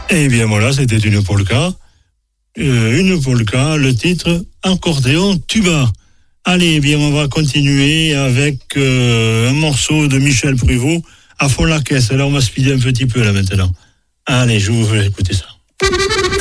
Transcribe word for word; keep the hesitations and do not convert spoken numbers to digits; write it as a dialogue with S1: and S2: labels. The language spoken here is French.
S1: Eh bien voilà, c'était une polka. Euh, une polka, le titre accordéon tuba. Allez, eh bien on va continuer avec euh, un morceau de Michel Pruvot à fond la caisse. Là on va speeder un petit peu là maintenant. Allez, je vous fais écouter ça.